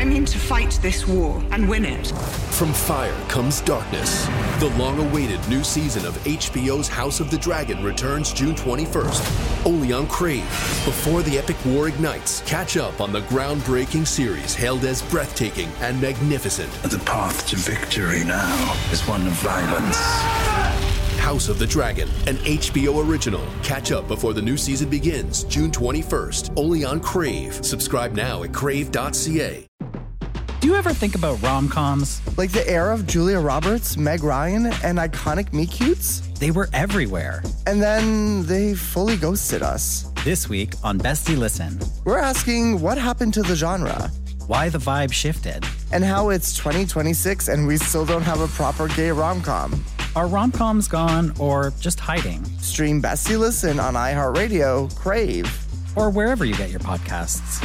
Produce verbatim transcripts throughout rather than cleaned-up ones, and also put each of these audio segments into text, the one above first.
I mean to fight this war and win it. From fire comes darkness. The long-awaited new season of H B O's House of the Dragon returns June twenty-first, only on Crave. Before the epic war ignites, catch up on the groundbreaking series hailed as breathtaking and magnificent. The path to victory now is one of violence. House of the Dragon, an H B O original. Catch up before the new season begins June twenty-first, only on Crave. Subscribe now at crave dot c a. Do you ever think about rom-coms? Like the era of Julia Roberts, Meg Ryan, and iconic meet-cutes? They were everywhere. And then they fully ghosted us. This week on Bestie Listen, we're asking what happened to the genre, why the vibe shifted, and how it's twenty twenty-six and we still don't have a proper gay rom-com. Are rom-coms gone or just hiding? Stream Bestie Listen on iHeartRadio, Crave, or wherever you get your podcasts.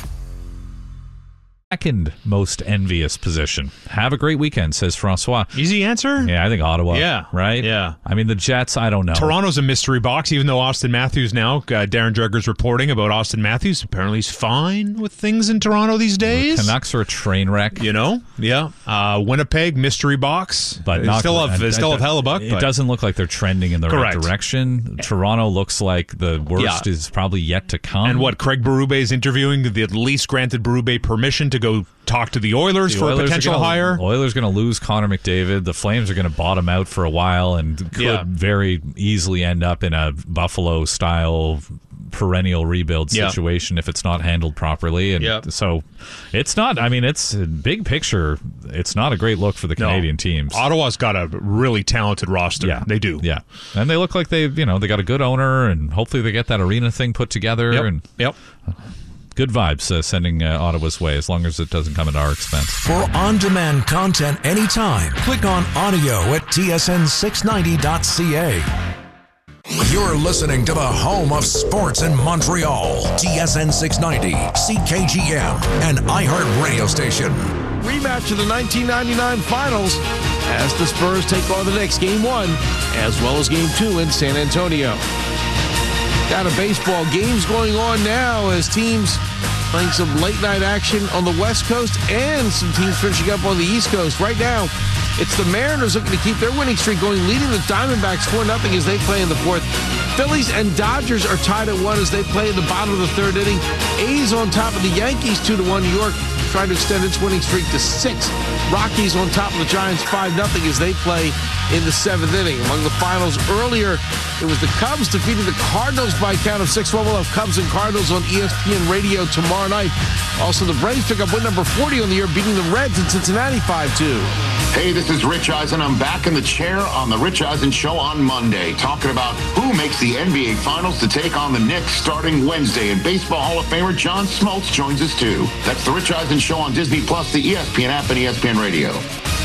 Second most envious position. Have a great weekend, says Francois. Easy answer? Yeah, I think Ottawa. Yeah. Right? Yeah. I mean, the Jets, I don't know. Toronto's a mystery box, even though Austin Matthews now, uh, Darren Dreger's reporting about Austin Matthews. Apparently he's fine with things in Toronto these days. The Canucks are a train wreck. You know? Yeah. Uh, Winnipeg, mystery box. But not, still have, and, still and, have Hellebuck. It but. doesn't look like they're trending in the Correct. right direction. Toronto looks like the worst Yeah. is probably yet to come. And what, Craig Berube is interviewing, the at least granted Berube permission to go talk to the Oilers the for Oilers a potential gonna, hire. Oilers going to lose Connor McDavid. The Flames are going to bottom out for a while and could Yeah. very easily end up in a Buffalo-style perennial rebuild Yeah. situation if it's not handled properly. And Yeah. so it's not, I mean, it's a big picture. It's not a great look for the Canadian No. teams. Ottawa's got a really talented roster. Yeah. They do. Yeah. And they look like they, you know, they got a good owner and hopefully they get that arena thing put together. Yep. And Yep. good vibes uh, sending uh, Ottawa's way as long as it doesn't come at our expense. For on-demand content anytime, click on audio at T S N six ninety dot C A. You're listening to the home of sports in Montreal. T S N six ninety, C K G M, and iHeart Radio Station. Rematch of the nineteen ninety-nine finals as the Spurs take on the Knicks. Game one, as well as game two in San Antonio. Down to baseball, games going on now as teams playing some late night action on the West Coast and some teams finishing up on the East Coast. Right now, it's the Mariners looking to keep their winning streak going, leading the Diamondbacks four nothing as they play in the fourth. Phillies and Dodgers are tied at one as they play in the bottom of the third inning. A's on top of the Yankees two to one. New York trying to extend its winning streak to six. Rockies on top of the Giants five nothing as they play in the seventh inning. Among the finals earlier, it was the Cubs defeating the Cardinals by a count of six one. We'll have Cubs and Cardinals on E S P N Radio tomorrow night. Also, the Braves pick up win number forty on the year, beating the Reds in Cincinnati five two. Hey, this is Rich Eisen. I'm back in the chair on the Rich Eisen Show on Monday, talking about who makes the N B A Finals to take on the Knicks starting Wednesday. And Baseball Hall of Famer John Smoltz joins us too. That's the Rich Eisen Show on Disney Plus, the E S P N app, and E S P N Radio.